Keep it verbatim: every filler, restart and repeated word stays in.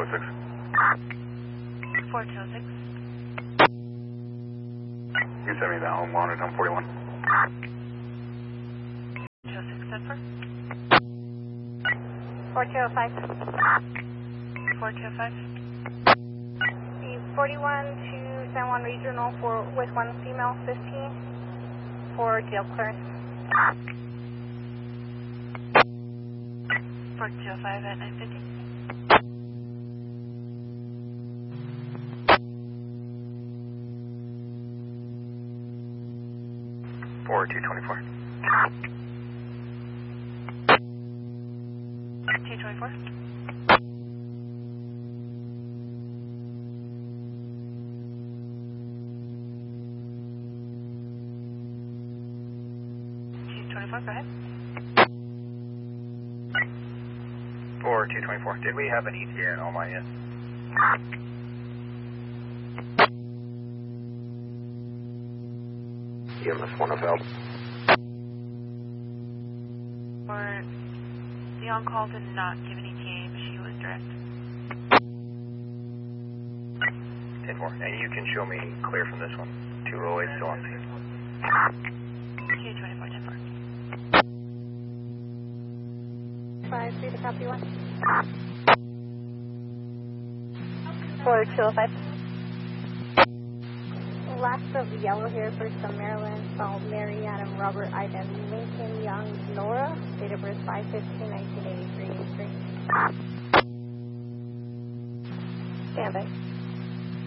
oh six. four two oh six. You send me that home wanted, home forty-one. two oh six, Denver. four two oh five. four two oh five. The forty-one to San Juan Regional for with one female fifteen for jail clearance. four two oh five at nine fifty. four two twenty-four. two twenty-four. two twenty-four, go ahead. four two twenty-four. Did we have an E T A in Oma yet? E M S one of help. Or the on-call did not give an E T A, but she was direct. ten four. And you can show me clear from this one. two oh eight still on scene. two twenty-four, ten four. five three to copy one. four two oh five. Last of the yellow here for some Maryland, found Mary Adam Robert Iden Lincoln Young Nora, date of birth five fifteen nineteen eighty-three. Stand by.